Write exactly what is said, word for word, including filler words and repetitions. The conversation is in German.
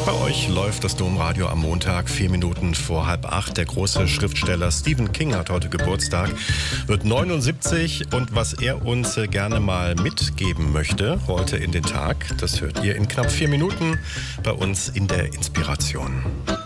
Bei euch läuft das Domradio am Montag, vier Minuten vor halb acht. Der große Schriftsteller Stephen King hat heute Geburtstag, wird neunundsiebzig, und was er uns gerne mal mitgeben möchte heute in den Tag, das hört ihr in knapp vier Minuten bei uns in der Inspiration.